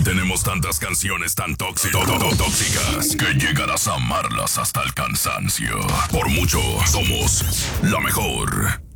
Y tenemos tantas canciones tan tóxicas que llegarás a amarlas hasta el cansancio. Por mucho, somos la mejor.